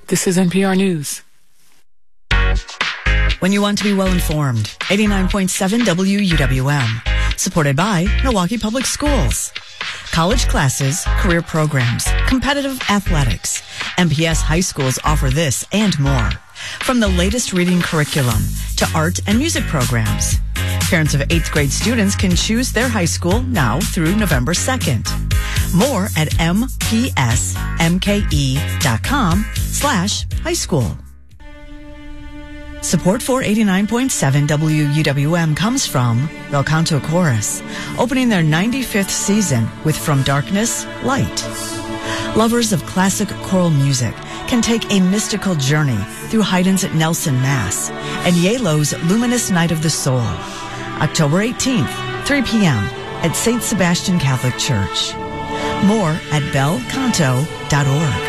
This is NPR News. When you want to be well informed, 89.7 WUWM. Supported by Milwaukee Public Schools. College classes, career programs, competitive athletics. MPS high schools offer this and more. From the latest reading curriculum to art and music programs. Parents of 8th grade students can choose their high school now through November 2nd. More at mpsmke.com/high school. Support for 89.7 WUWM comes from Bel Canto Chorus, opening their 95th season with From Darkness, Light. Lovers of classic choral music can take a mystical journey through Haydn's Nelson Mass and Yelo's Luminous Night of the Soul. October 18th, 3 p.m. at St. Sebastian Catholic Church. More at belcanto.org.